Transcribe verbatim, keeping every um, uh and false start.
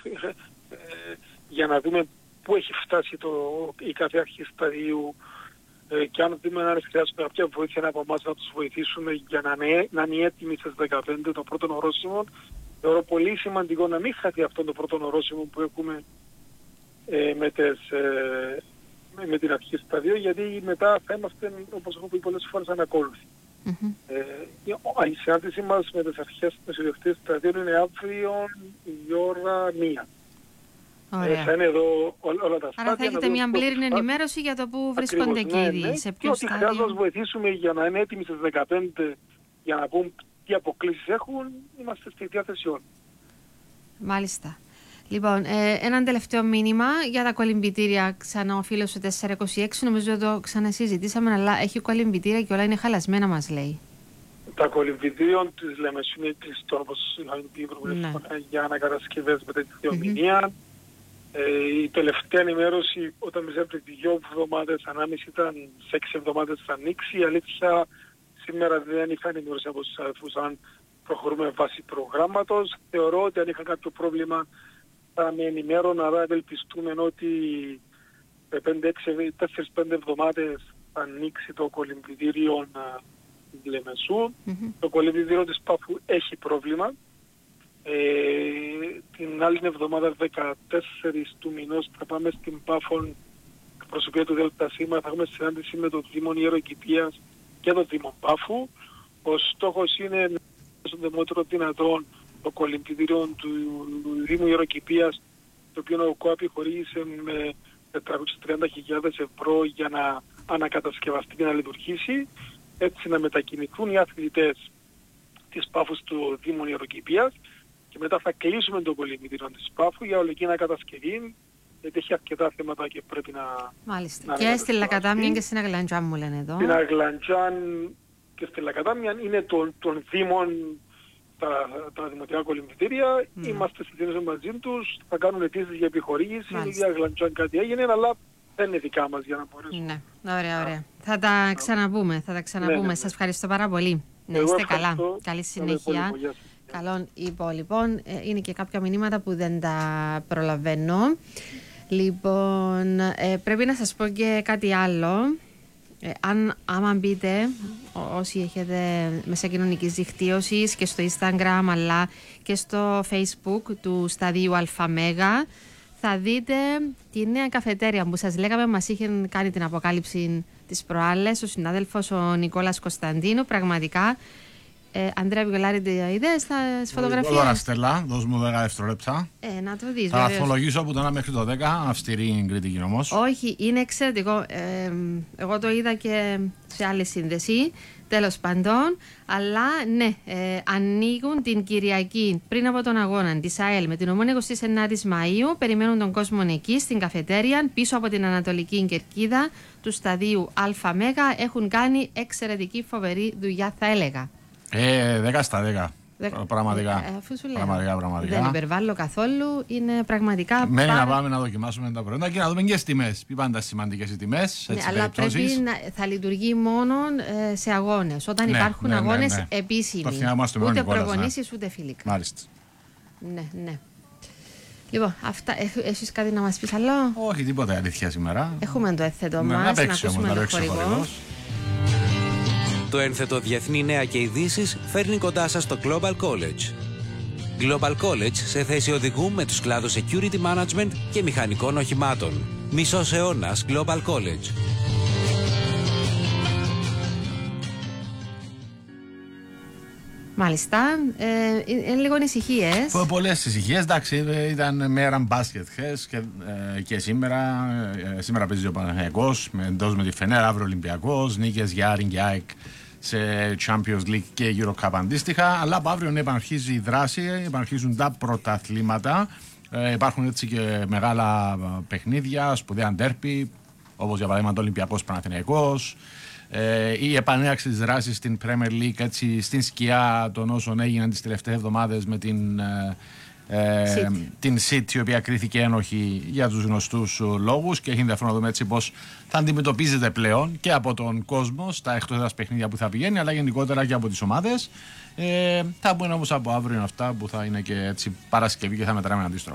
ε, για να δούμε πού έχει φτάσει το, η κάθε αρχή σταδίου ε, και αν δούμε αν χρειάζονται κάποια βοήθεια από εμάς να τους βοηθήσουμε για να, είναι, να είναι έτοιμοι στις δεκαπέντε το πρώτο ορόσημο. Θεωρώ πολύ σημαντικό να μην χαθεί αυτό το πρώτο ορόσημο που έχουμε ε, με, τις, ε, με, με την αρχή σταδίου, γιατί μετά θα είμαστε, όπως έχω πει πολλές φορές, ανακόλουθοι. Mm-hmm. Ε, η συνάντηση μας με τις αρχές των ιδιοκτήτες σταδίου είναι αύριο η ώρα μία. Ωραία. Θα είναι εδώ όλα, όλα τα στάδια. Άρα θα έχετε μια πλήρη ενημέρωση για το που βρίσκονται Ακριβώς, και ήδη, ναι, ναι. σε Και ποιο ότι στάδιο. χρειάζεται να τους βοηθήσουμε για να είναι έτοιμοι στις δεκαπέντε για να πούν τι αποκλήσεις έχουν, είμαστε στη διάθεση όλων. Μάλιστα. Λοιπόν, ε, έναν τελευταίο μήνυμα για τα κολυμβητήρια. Ξανά ο φίλος του τετρακόσια είκοσι έξι, νομίζω το ξανασυζητήσαμε, αλλά έχει κολυμβητήρια και όλα είναι χαλασμένα, μας λέει. Τα κολυμβητήρια της Λεμεσού είναι κλειστό, όπως είχαμε πει προηγουμένως, για ανακατασκευές με τέτοια θεομηνία. Mm-hmm. Ε, η τελευταία ενημέρωση όταν μας έπρεπε δύο εβδομάδες ανάμεση ήταν σε έξι εβδομάδες θα ανοίξει. Η αλήθεια σήμερα δεν είχα ενημέρωση από τους αδελφούς αν προχωρούμε βάσει προγράμματος. Θεωρώ ότι αν είχα κάποιο πρόβλημα θα με ενημέρων, άρα ευελπιστούμε ότι τέσσερις πέντε εβδομάδες θα ανοίξει το κολυμβητήριο Λεμεσού. Mm-hmm. Το κολυμβητήριο της Πάφου έχει πρόβλημα. Ε, την άλλη εβδομάδα δεκατέσσερις του μηνός θα πάμε στην Πάφων, προσωπία του ΔΣ, θα έχουμε συνάντηση με το Δήμο Ιεροκηπείας και το Δήμο Πάφου. Ο στόχος είναι να στο δεμότερο δυνατόν το κολυμβητήριο του Δήμου Ιεροκηπείας, το οποίο ο ΚΟΑΠΗ χορήγησε με τετρακόσιες τριάντα χιλιάδες ευρώ για να ανακατασκευαστεί και να λειτουργήσει, έτσι να μετακινηθούν οι αθλητές της Πάφου του Δήμου Ιεροκηπείας και μετά θα κλείσουμε το κολυμβητήριο της Πάφου για ολική ανακατασκευή, γιατί έχει αρκετά θέματα και πρέπει να... Μάλιστα. Να και στη Λακατάμια και στην Αγλαντζάν μου λένε εδώ. Στην Αγλαντζάν και στη Λακατάμια είναι των, των Δήμων τα, τα δημοτικά κολυμβητήρια. Mm. Είμαστε στη σύνδεση μαζί τους, θα κάνουν αιτήσεις για επιχορήγηση. Για Αγλαντζάν κάτι έγινε, αλλά δεν είναι δικά μας για να μπορέσουμε. Ναι, ωραία, ωραία. Θα τα ξαναπούμε, θα τα ξαναπούμε. Ναι, ναι, ναι. Σας ευχαριστώ πάρα πολύ. Να είστε καλά. Καλή συνέχεια. Καλών υπόλοιπων. Είναι και κάποια μηνύματα που δεν τα προλαβαίνω. Λοιπόν, ε, πρέπει να σας πω και κάτι άλλο. Ε, αν άμα μπείτε, ό, όσοι έχετε μέσα κοινωνικής δικτύωσης και στο Instagram αλλά και στο Facebook του σταδίου ΑΜΕΓΑ, θα δείτε τη νέα καφετέρια που σας λέγαμε, μας είχε κάνει την αποκάλυψη της προάλλες ο συνάδελφος ο Νικόλας Κωνσταντίνου. Πραγματικά, ε, Ανδρέα Βιολάρη, είδες τις φωτογραφίες? Τώρα Στέλλα, δώσ' μου δέκα δευτερόλεπτα. Ε, να το δεις. Θα αθολογήσω από το ένα μέχρι το δέκα, αυστηρή κριτική όμως. Όχι, είναι εξαιρετικό. Ε, εγώ το είδα και σε άλλη σύνδεση, τέλος πάντων. Αλλά ναι, ε, ανοίγουν την Κυριακή πριν από τον αγώνα της ΑΕΛ με την Ομόνοια εικοστή ενάτη Μαΐου. Περιμένουν τον κόσμο εκεί, στην καφετέρια, πίσω από την Ανατολική Κερκίδα του σταδίου ΑΜΕΓΑ. Έχουν κάνει εξαιρετική, φοβερή δουλειά, θα έλεγα. Ε, δέκα στα δέκα. Δε... Πραγματικά. Ε, αφού σου λέω. Πραγματικά, πραγματικά. Δεν υπερβάλλω καθόλου. Είναι πραγματικά. Μένει πάρα... να πάμε να δοκιμάσουμε τα προϊόντα και να δούμε και τις τιμές. Πει πάντα σημαντικές οι τιμές. Ναι, αλλά πρέπει να θα λειτουργεί μόνο ε, σε αγώνες. Όταν ναι, υπάρχουν ναι, αγώνες ναι, ναι. επίσημοι. Ούτε προπονήσεις ναι. ούτε φιλικά. Μάλιστα. Ναι, ναι. Λοιπόν, αυτά. Έχεις κάτι να μας πεις άλλο? Όχι, τίποτα αλήθεια σήμερα. Έχουμε το έθετο ναι, μας. Να, να ακούσουμε το χορηγό. Το ένθετο Διεθνή Νέα και Ειδήσεις φέρνει κοντά σας το Global College. Global College σε θέση οδηγού με τους κλάδους Security Management και μηχανικών οχημάτων. Μισός αιώνας Global College. Μάλιστα. Ε, είναι λίγο ησυχίες. Πολλές ησυχίες. Εντάξει, ήταν μέρα μπάσκετ χθες και, ε, και σήμερα. Ε, σήμερα παίζει ο Παναθηναϊκός εντός με τη Φενέρ, αύριο Ολυμπιακός, νίκες για Άρην και ΑΕΚ σε Champions League και Euro Cup αντίστοιχα. Αλλά από αύριο επαναρχίζει η δράση, επαναρχίζουν τα πρωταθλήματα. Ε, υπάρχουν έτσι και μεγάλα παιχνίδια, σπουδαία ντέρπι, όπως για παράδειγμα το Ολυμπιακός Παναθηναϊκός. Ε, η επανέναρξη της δράσης στην Premier League, έτσι, στην σκιά των όσων έγιναν τις τελευταίες εβδομάδες με την, ε, City. την City, η οποία κρίθηκε ένοχη για τους γνωστούς λόγους και έχει ενδιαφέρον να δούμε έτσι πώς θα αντιμετωπίζεται πλέον και από τον κόσμο στα εκτός έδρας παιχνίδια που θα πηγαίνει, αλλά γενικότερα και από τις ομάδες. Ε, θα μπουν όμως από αύριο αυτά που θα είναι και έτσι Παρασκευή και θα μετράμε αντίστροφα.